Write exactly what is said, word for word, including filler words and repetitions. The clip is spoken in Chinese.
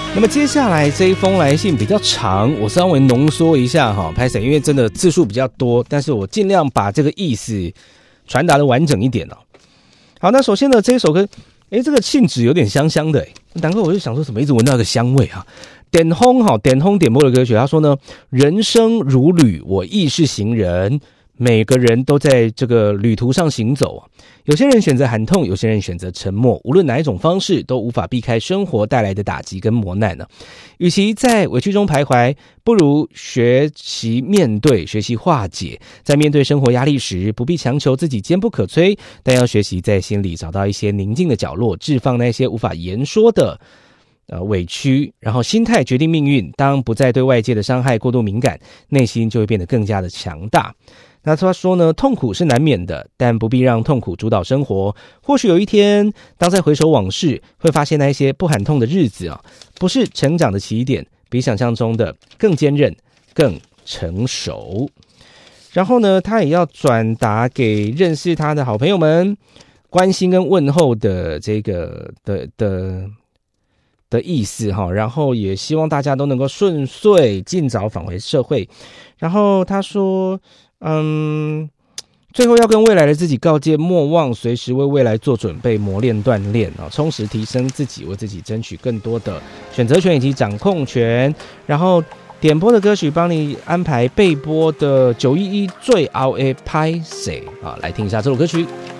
那么接下来这一封来信比较长，我稍微浓缩一下哈，拍摄，因为真的字数比较多，但是我尽量把这个意思传达的完整一点哦。好，那首先呢，这一首歌，诶，这个信纸有点香香的，诶，难怪我就想说什么，一直闻到一个香味哈。点轰哈，点轰点播的歌曲，他说呢，人生如旅，我亦是行人。每个人都在这个旅途上行走，有些人选择喊痛，有些人选择沉默，无论哪一种方式都无法避开生活带来的打击跟磨难呢。与其在委屈中徘徊，不如学习面对，学习化解。在面对生活压力时，不必强求自己坚不可摧，但要学习在心里找到一些宁静的角落，置放那些无法言说的呃，委屈，然后心态决定命运。当不再对外界的伤害过度敏感，内心就会变得更加的强大。那他说呢，痛苦是难免的，但不必让痛苦主导生活。或许有一天，当再回首往事，会发现那些不喊痛的日子啊，不是成长的起点，比想象中的更坚韧、更成熟。然后呢，他也要转达给认识他的好朋友们，关心跟问候的这个的的的意思哈。然后也希望大家都能够顺遂，尽早返回社会。然后他说。嗯，最后要跟未来的自己告诫，莫忘随时为未来做准备，磨练锻炼啊，充实提升自己，为自己争取更多的选择权以及掌控权。然后点播的歌曲帮你安排备播的九一一最后的拍谁啊，来听一下这首歌曲。